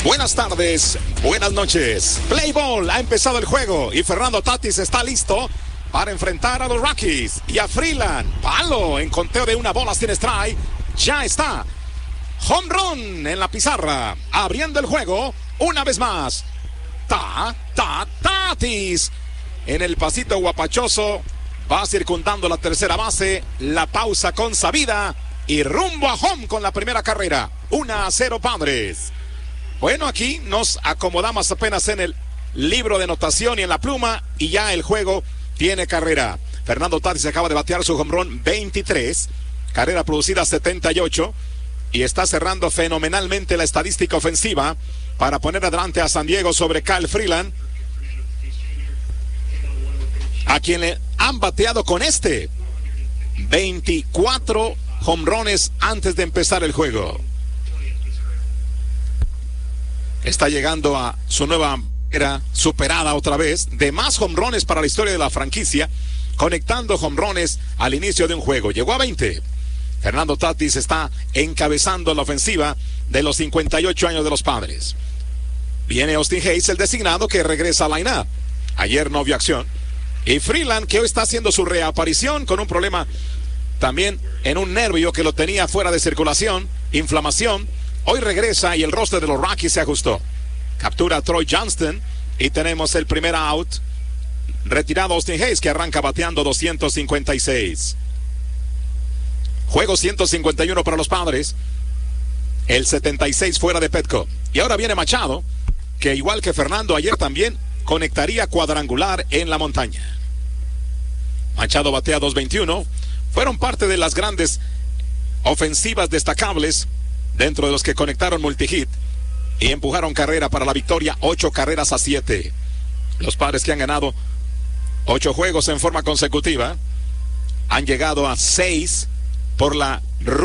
Buenas tardes, buenas noches. Play ball, ha empezado el juego y Fernando Tatis está listo para enfrentar a los Rockies y a Freeland. Palo en conteo de una bola sin strike. Ya está. Home run en la pizarra, abriendo el juego una vez más. Tatis en el pasito guapachoso. Va circundando la tercera base. La pausa consabida y rumbo a home con la primera carrera. 1-0 Padres. Bueno, aquí nos acomodamos apenas en el libro de anotación y en la pluma y ya el juego tiene carrera. Fernando Tatis acaba de batear su home run 23, carrera producida 78 y está cerrando fenomenalmente la estadística ofensiva para poner adelante a San Diego sobre Kyle Freeland, a quien le han bateado con 24 home runs antes de empezar el juego. Está llegando a su nueva era superada otra vez de más home runs para la historia de la franquicia, conectando home runs al inicio de un juego. Llegó a 20. Fernando Tatis está encabezando la ofensiva de los 58 años de los Padres. Viene Austin Hayes, el designado, que regresa a line-up. Ayer no vio acción. Y Freeland, que hoy está haciendo su reaparición con un problema también en un nervio que lo tenía fuera de circulación, inflamación. Hoy regresa y el roster de los Rockies se ajustó. Captura a Troy Johnston y tenemos el primer out. Retirado Austin Hayes, que arranca bateando 256. Juego 151 para los Padres. El 76 fuera de Petco. Y ahora viene Machado, que igual que Fernando ayer también conectaría cuadrangular en la montaña. Machado batea 221. Fueron parte de las grandes ofensivas destacables, dentro de los que conectaron multihit y empujaron carrera para la victoria, 8-7. Los Padres, que han ganado 8 juegos en forma consecutiva, han llegado a 6 por la